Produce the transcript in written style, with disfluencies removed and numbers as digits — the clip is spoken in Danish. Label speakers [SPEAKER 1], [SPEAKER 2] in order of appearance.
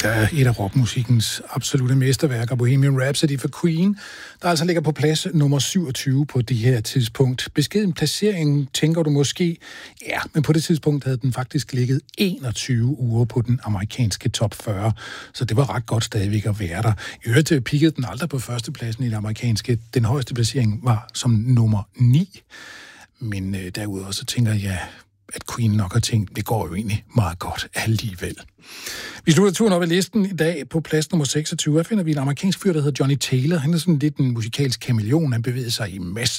[SPEAKER 1] er et af rockmusikkens absolutte mesterværker, Bohemian Rhapsody for Queen, der altså ligger på plads nummer 27 på det her tidspunkt. Beskeden placering, tænker du måske, ja, men på det tidspunkt havde den faktisk ligget 21 uger på den amerikanske top 40, så det var ret godt stadigvæk at være der. I øvrigt pikkede den aldrig på førstepladsen i det amerikanske. Den højeste placering var som nummer 9, men derudover så tænker jeg, at Queen nok har tænkt, det går jo egentlig meget godt alligevel. Vi slutter turen op i listen i dag på plads nummer 26. Her finder vi en amerikansk fyr, der hedder Johnny Taylor. Han er sådan lidt en musikalsk kameleon. Han bevæger sig i masser